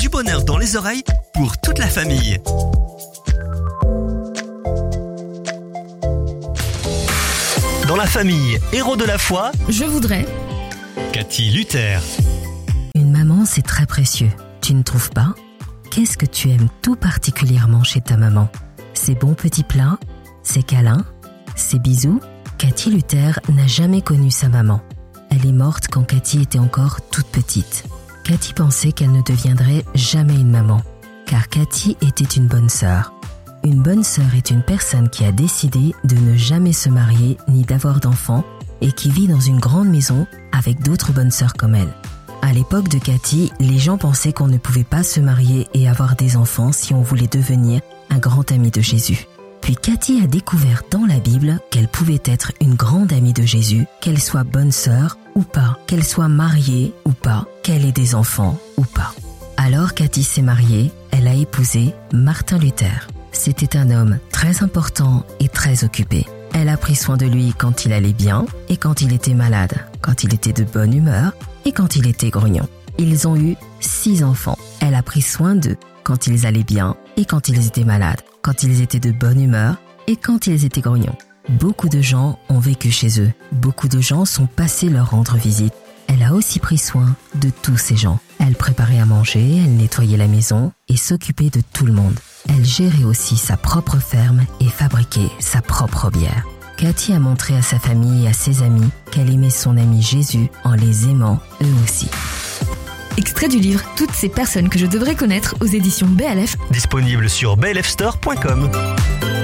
bonheur dans les oreilles pour toute la famille. Dans la famille Héros de la foi, Je voudrais. Cathy Luther. Une maman, c'est très précieux. Tu ne trouves pas ? Qu'est-ce que tu aimes tout particulièrement chez ta maman ? Ses bons petits plats ? Ses câlins ? Ses bisous ? Cathy Luther n'a jamais connu sa maman. Elle est morte quand Cathy était encore toute petite. Cathy pensait qu'elle ne deviendrait jamais une maman, car Cathy était une bonne sœur. Une bonne sœur est une personne qui a décidé de ne jamais se marier ni d'avoir d'enfants et qui vit dans une grande maison avec d'autres bonnes sœurs comme elle. À l'époque de Cathy, les gens pensaient qu'on ne pouvait pas se marier et avoir des enfants si on voulait devenir un grand ami de Jésus. Puis Cathy a découvert dans la Bible qu'elle pouvait être une grande amie de Jésus, qu'elle soit bonne sœur ou pas, qu'elle soit mariée ou pas, qu'elle ait des enfants ou pas. Alors Cathy s'est mariée, elle a épousé Martin Luther. C'était un homme très important et très occupé. Elle a pris soin de lui quand il allait bien et quand il était malade, quand il était de bonne humeur et quand il était grognon. Ils ont eu 6 enfants. Elle a pris soin d'eux quand ils allaient bien et quand ils étaient malades, quand ils étaient de bonne humeur et quand ils étaient grognons. Beaucoup de gens ont vécu chez eux. Beaucoup de gens sont passés leur rendre visite. Elle a aussi pris soin de tous ces gens. Elle préparait à manger, elle nettoyait la maison et s'occupait de tout le monde. Elle gérait aussi sa propre ferme et fabriquait sa propre bière. Cathy a montré à sa famille et à ses amis qu'elle aimait son ami Jésus en les aimant eux aussi. Extrait du livre Toutes ces personnes que je devrais connaître aux éditions BLF. Disponible sur blfstore.com.